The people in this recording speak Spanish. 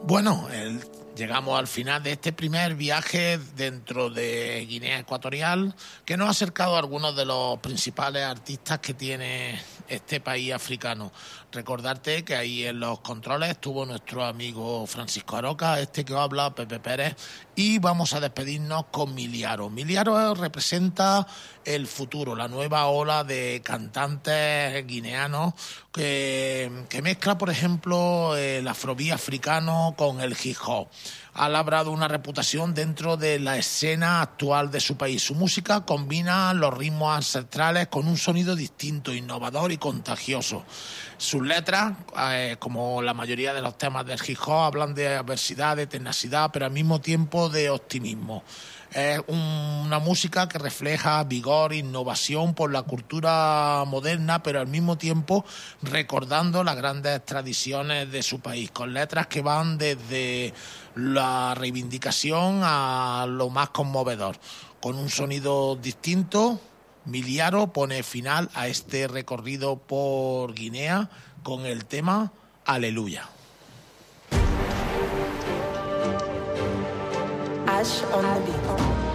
Bueno, llegamos al final de este primer viaje dentro de Guinea Ecuatorial, que nos ha acercado a algunos de los principales artistas que tiene este país africano. Recordarte que ahí en los controles estuvo nuestro amigo Francisco Aroca, que os habla, Pepe Pérez, y vamos a despedirnos con Miliaro. Miliaro representa el futuro, la nueva ola de cantantes guineanos que mezcla, por ejemplo, el afrobeat africano con el hip hop. Ha labrado una reputación dentro de la escena actual de su país. Su música combina los ritmos ancestrales con un sonido distinto, innovador y contagioso. Sus letras, como la mayoría de los temas del hip hop, hablan de adversidad, de tenacidad, pero al mismo tiempo de optimismo. Es una música que refleja vigor, innovación por la cultura moderna, pero al mismo tiempo recordando las grandes tradiciones de su país, con letras que van desde la reivindicación a lo más conmovedor. Con un sonido distinto, Miliaro pone final a este recorrido por Guinea con el tema Aleluya. Ash on the beat.